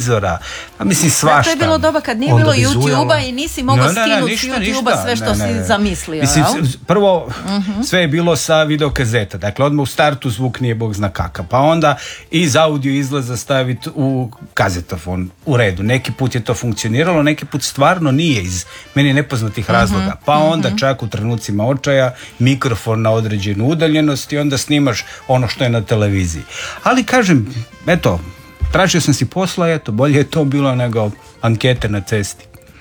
televizora, a mislim svašta. To je bilo doba kad nije bilo YouTube-a i nisi mogao skinuti s YouTube-a sve što si zamislio. Mislim, prvo sve je bilo sa videokazeta, dakle odmah u startu zvuk nije bog zna kakav, pa onda iz audio izlaza staviti u kazetofon, u redu. Neki put je to funkcioniralo, neki put stvarno nije iz meni nepoznatih razloga, pa onda čak u trenucima očaja mikrofon na određenu udaljenost i onda snimaš ono što je na televiziji. Ali kažem, eto, tražio sam si posla, eto, bolje je to bilo nego ankete na cesti.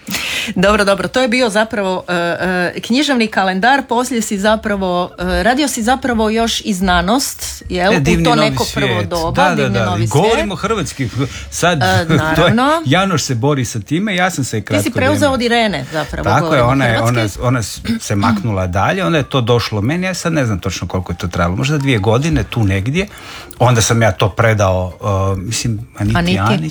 Dobro, to je bio zapravo književni kalendar, poslije si zapravo, radio si zapravo još i znanost, jel? U to neko prvo doba, Divni novi svijet. Govorimo hrvatski, sad Janoš se bori sa time, ja sam se kratko... Ti si preuzeo od Irene zapravo. Tako je, ona se maknula dalje, onda je to došlo meni, ja sad ne znam točno koliko je to trajalo, možda 2 godine, tu negdje, onda sam ja to predao, Aniti Anić.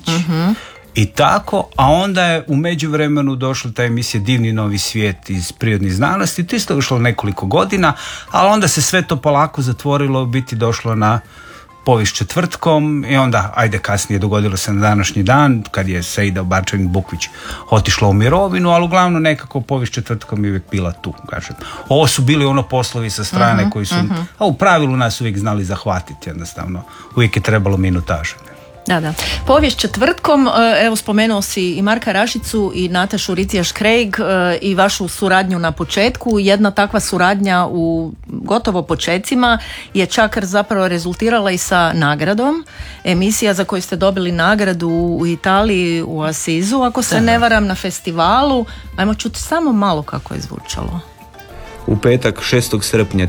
I tako, a onda je u međuvremenu došla ta emisija Divni novi svijet iz prirodnih znanosti, to isto ušlo nekoliko godina, ali onda se sve to polako zatvorilo, biti došlo na Povijest četvrtkom i onda, ajde kasnije dogodilo se na današnji dan, kad je Seida Bačanin-Bukvić otišla u mirovinu, ali uglavnom nekako Povijest četvrtkom je uvijek bila tu, kažem. Ovo su bili poslovi sa strane koji su, a u pravilu nas uvijek znali zahvatiti, jednostavno, uvijek je trebalo minutaža. Da. Povijest četvrtkom, evo spomenuo si i Marka Rašicu i Natašu Ricijaš-Craig i vašu suradnju na početku. Jedna takva suradnja u gotovo počecima je čak zapravo rezultirala i sa nagradom. Emisija za koju ste dobili nagradu u Italiji, u Asizu, ako se ne varam, na festivalu. Ajmo čuti samo malo kako je zvučalo. U petak 6. srpnja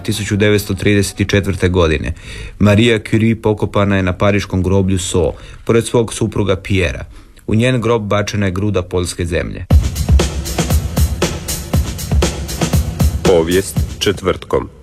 1934. godine Maria Curie pokopana je na pariškom groblju Sceaux, pored svog supruga Pierrea. U njen grob bačena je gruda poljske zemlje. Povijest četvrtkom.